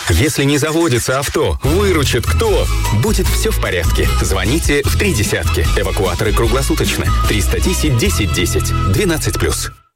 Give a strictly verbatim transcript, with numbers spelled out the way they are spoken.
Если не заводится авто, выручит кто? Будет все в порядке. Звоните в три десятки. Эвакуаторы круглосуточно. триста десять десять десять. двенадцать плюс.